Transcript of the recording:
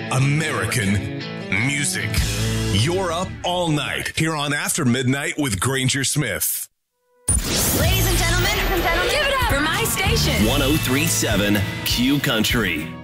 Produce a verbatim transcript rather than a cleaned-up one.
American music. You're up all night here on After Midnight with Granger Smith. Ladies and gentlemen, give it up for my station. one oh three point seven Q Country.